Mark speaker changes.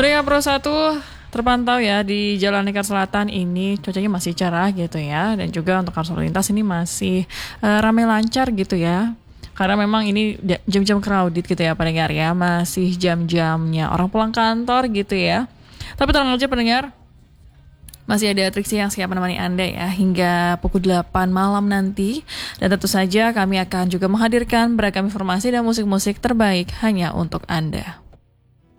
Speaker 1: Pendengar Pro 1 terpantau ya di Jalan Lingkar Selatan ini cuacanya masih cerah gitu ya, dan juga untuk arus lalu lintas ini masih ramai lancar gitu ya. Karena memang ini jam-jam crowded gitu ya pendengar ya, masih jam-jamnya orang pulang kantor gitu ya. Tapi tenang aja pendengar, masih ada Triksi yang siap menemani Anda ya hingga pukul 8 malam nanti. Dan tentu saja kami akan juga menghadirkan beragam informasi dan musik-musik terbaik hanya untuk Anda.